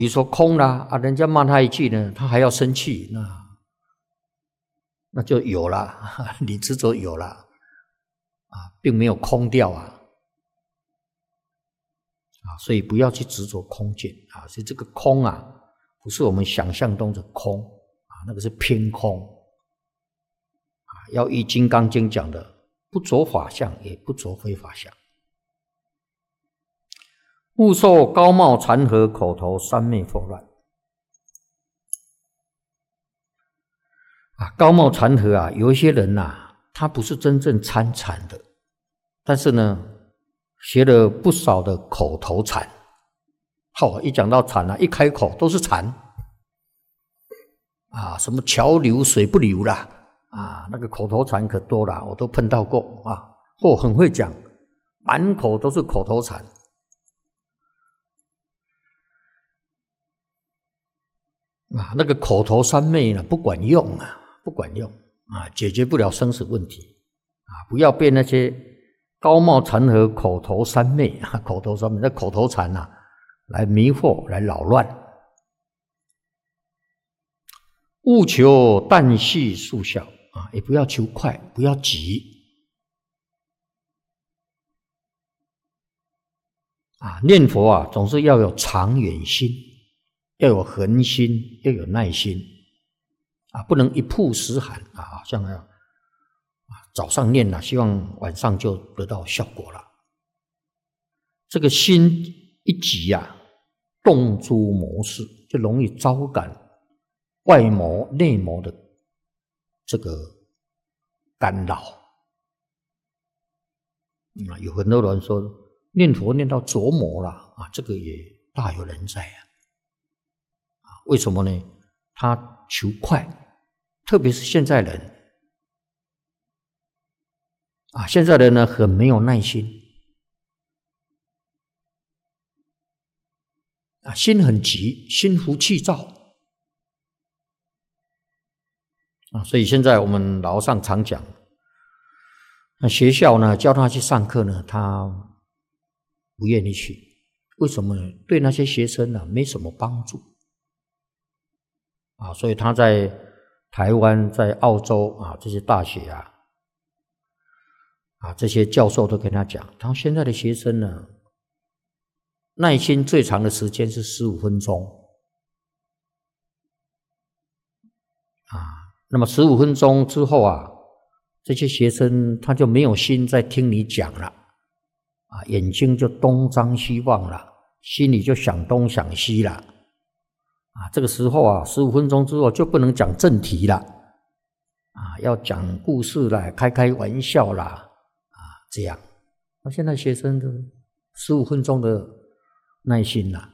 比如说空啦啊，人家骂他一句呢，他还要生气，那就有了，你执着有了啊，并没有空掉啊。所以不要去执着空见啊，所以这个空啊，不是我们想象中的空啊，那个是偏空啊。要依《金刚经》讲的，不着法相，也不着非法相。勿受高帽缠合，口头三昧惑乱啊。高帽缠合啊，有一些人啊，他不是真正参禅的，但是呢，学了不少的口头禅。一讲到禅啊，一开口都是禅啊，什么桥流水不流啦啊，那个口头禅可多了，我都碰到过啊，很会讲，满口都是口头禅啊，那个口头三昧呢，不管用啊，解决不了生死问题啊，不要被那些高帽缠合口头三昧啊，那口头禅啊，来迷惑，来扰乱。勿求旦夕速效啊，也不要求快，不要急啊。念佛啊，总是要有长远心，要有恒心，要有耐心啊，不能一曝十寒啊，好像要早上念了，希望晚上就得到效果了。这个心一急啊，动诸魔事，就容易招感外魔内魔的这个干扰有很多人说念佛念到着魔了啊，这个也大有人在啊。为什么呢？他求快，特别是现在人啊，现在人呢很没有耐心啊，心很急，心浮气躁啊。所以现在我们老上常讲，那学校呢叫他去上课呢，他不愿意去，为什么呢？对那些学生呢没什么帮助啊。所以他在台湾、在澳洲啊这些大学这些教授都跟他讲，他现在的学生呢，耐心最长的时间是15分钟啊。那么15分钟之后啊，这些学生他就没有心再听你讲了啊，眼睛就东张西望了，心里就想东想西了啊。这个时候啊，15分钟之后就不能讲正题了啊，要讲故事啦，开玩笑啦这样。那现在学生的15分钟的耐心啦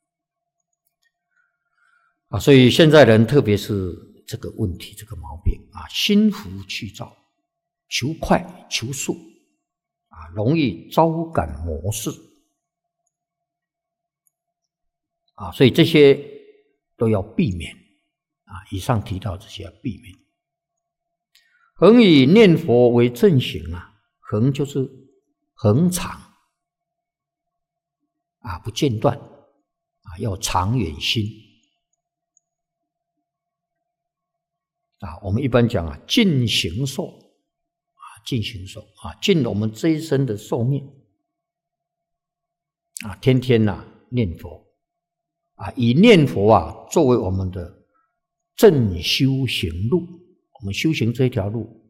所以现在人特别是这个问题，这个毛病心浮气躁，求快求速容易招感魔事所以这些都要避免以上提到这些要避免。恒以念佛为正行恒就是恒长不间断要长远心我们一般讲尽形寿尽形寿尽我们这一生的寿命天天念佛以念佛作为我们的正修行路，我们修行这一条路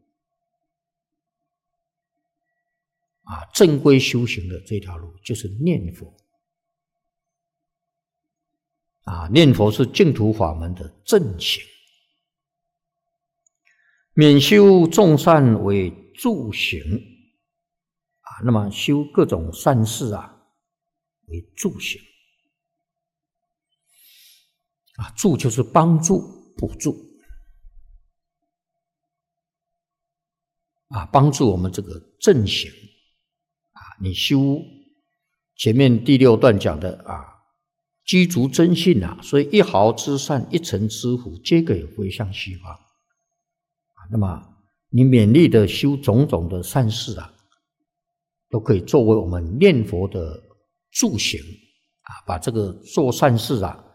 正规修行的这条路就是念佛念佛是净土法门的正行，免修众善为助行那么修各种善事为助行助就是帮助补助帮助我们这个正行你修前面第6段讲的具足真信所以一毫之善，一尘之福，皆可以回向西方那么你勉励的修种种的善事都可以作为我们念佛的助行把这个做善事